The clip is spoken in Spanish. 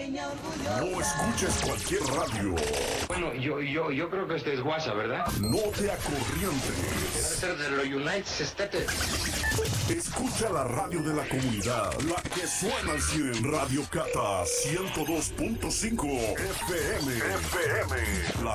salvadoreña orgullosa. No escuches cualquier radio. Bueno, yo creo que este es guasa, ¿verdad? No te acorrientes. Debe ser de los United States. Escucha la radio de la comunidad, la que suena al 100. Radio Cata 102.5 FM. La